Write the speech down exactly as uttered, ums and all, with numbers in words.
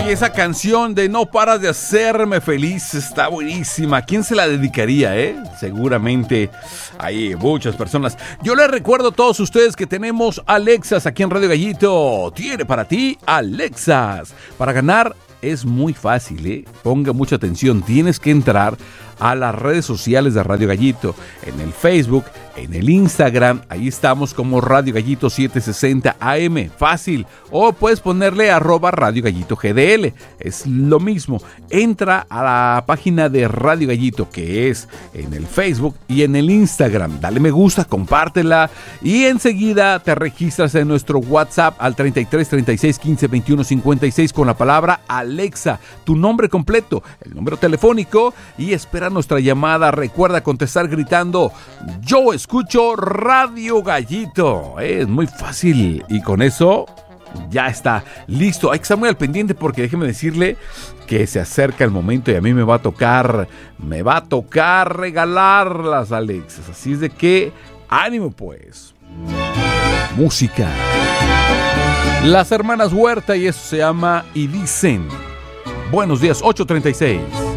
Oye, esa canción de No paras de hacerme feliz está buenísima. ¿Quién se la dedicaría, eh? Seguramente hay muchas personas. Yo les recuerdo a todos ustedes que tenemos Alexas aquí en Radio Gallito. Tiene para ti Alexas. Para ganar es muy fácil, ¿eh? Ponga mucha atención. Tienes que entrar a las redes sociales de Radio Gallito, en el Facebook, en el Instagram, ahí estamos como Radio Gallito setecientos sesenta A M, fácil, o puedes ponerle arroba Radio Gallito G D L, es lo mismo. Entra a la página de Radio Gallito, que es en el Facebook y en el Instagram, dale me gusta, compártela y enseguida te registras en nuestro WhatsApp al treinta y tres, treinta y seis, quince, veintiuno, cincuenta y seis con la palabra Alexa, tu nombre completo, el número telefónico y espera nuestra llamada. Recuerda contestar gritando: yo escucho Radio Gallito. Es muy fácil y con eso ya está listo. Hay que estar muy al pendiente porque déjeme decirle que se acerca el momento y a mí me va a tocar, me va a tocar regalar las Alexas. Así es de que ánimo pues. Música. Las hermanas Huerta y eso se llama Y Dicen. Buenos días, ocho treinta y seis.